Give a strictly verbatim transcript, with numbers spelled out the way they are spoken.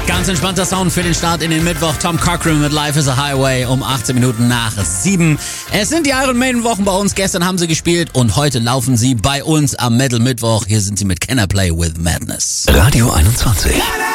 Ganz entspannter Sound für den Start in den Mittwoch. Tom Cochrane mit Life is a Highway um achtzehn Minuten nach sieben. Es sind die Iron Maiden Wochen bei uns. Gestern haben sie gespielt und heute laufen sie bei uns am Metal Mittwoch. Hier sind sie mit Can I Play with Madness. Radio einundzwanzig.